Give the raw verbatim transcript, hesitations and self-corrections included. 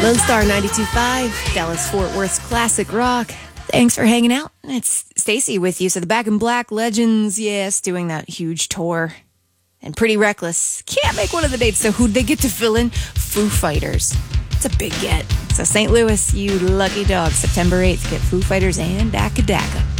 Lone Star ninety-two point five, Dallas-Fort Worth's classic rock. Thanks for hanging out. It's Stacy with you. So the Back in Black Legends, yes, doing that huge tour. And Pretty Reckless can't make one of the dates, so who'd they get to fill in? Foo Fighters. It's a big get. So Saint Louis, you lucky dog. September eighth, get Foo Fighters and Daka Daka.